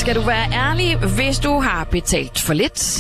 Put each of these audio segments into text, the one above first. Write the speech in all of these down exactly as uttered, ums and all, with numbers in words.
skal du være ærlig, hvis du har betalt for lidt?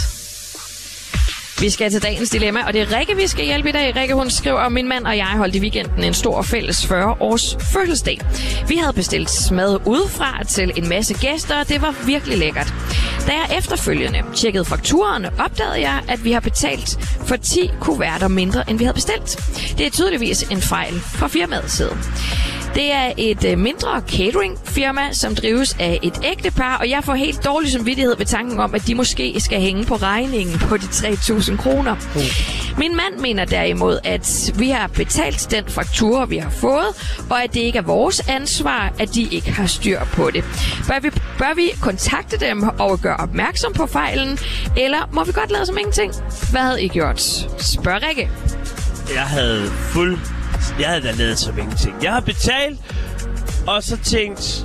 Vi skal til dagens dilemma, og det er Rikke, vi skal hjælpe i dag. Rikke, hun skriver, min mand og jeg holdt i weekenden en stor fælles fyrre-års fødselsdag. Vi havde bestilt mad udefra til en masse gæster, og det var virkelig lækkert. Da jeg efterfølgende tjekkede fakturerne, opdagede jeg, at vi har betalt for ti kuverter mindre, end vi havde bestilt. Det er tydeligvis en fejl fra firmaets side. Det er et mindre cateringfirma, som drives af et ægtepar, og jeg får helt dårlig samvittighed ved tanken om, at de måske skal hænge på regningen på de tre tusind kroner. Uh. Min mand mener derimod, at vi har betalt den faktura, vi har fået, og at det ikke er vores ansvar, at de ikke har styr på det. Bør vi, bør vi kontakte dem og gøre opmærksom på fejlen, eller må vi godt lade som ingenting? Hvad havde I gjort? Spørg Rikke. Jeg havde fuld... Jeg havde da lavet som ingenting. Jeg har betalt, og så tænkt,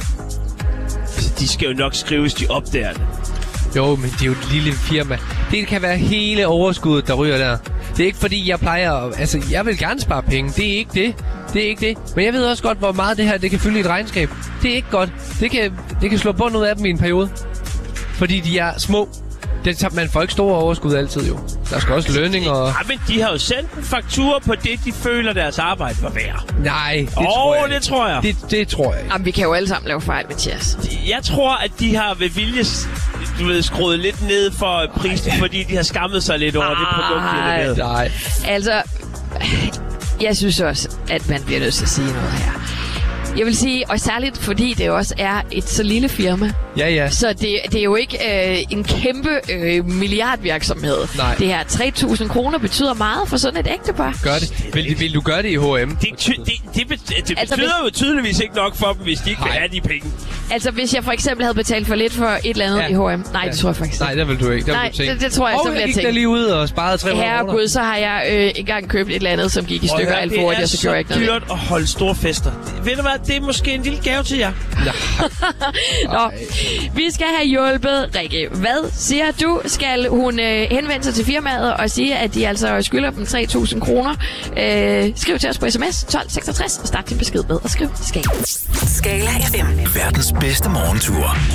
de skal jo nok skrive, hvis de opdager det. Jo, men det er jo et lille firma. Det kan være hele overskuddet, der ryger der. Det er ikke fordi, jeg plejer at... Altså, jeg vil gerne spare penge. Det er ikke det. Det er ikke det. Men jeg ved også godt, hvor meget det her det kan fylde i et regnskab. Det er ikke godt. Det kan, det kan slå bunden ud af dem i en periode. Fordi de er små. Det, man får ikke store overskud altid, jo. Der skal også lønning og... Ja, men de har jo sendt en faktura på det, de føler, deres arbejde var værd. Nej, det oh, tror jeg det tror jeg. Det, det tror jeg. Jamen, vi kan jo alle sammen lave fejl, Mathias. Jeg tror, at de har ved vilje, du ved, skruet lidt ned for prisen, Ej. fordi de har skammet sig lidt over Ej. det produkt, de har lavet. Nej. Altså, jeg synes også, at man bliver nødt til at sige noget her. Jeg vil sige, og særligt fordi det også er et så lille firma. Ja, ja. Så det, det er jo ikke øh, en kæmpe øh, milliardvirksomhed. Nej. Det her tre tusind kroner betyder meget for sådan et ægtepar. Gør det. Vil, vil du gøre det i H og M? Det, ty, det, det, det, det altså, betyder hvis... jo tydeligvis ikke nok for dem, hvis de ikke Nej. vil have de penge. Altså, hvis jeg for eksempel havde betalt for lidt for et eller andet ja. i H og M. Nej, ja. det tror jeg faktisk ikke. Nej, det vil du ikke. Det Nej, du tænke. det, det tror jeg, oh, så vil jeg tænke. tænke. Jeg gik der lige ud og sparede tre hundrede kroner. Herregud, så har jeg øh, engang købt et eller andet, som gik i stykker alt for hurtigt, og så gjorde jeg ikke noget. Det er så dyrt at holde store fester. Ved du hvad, det er måske en lille gave til jer. Nå, vi skal have hjulpet Rikke. Hvad siger du? Skal hun øh, henvende sig til firmaet og sige, at de altså skylder dem tre tusind kroner? Øh, skriv til os på sms tolv seksogtres og start din besked med at skrive Skala. Skala F M. Verdens bedste morgentur.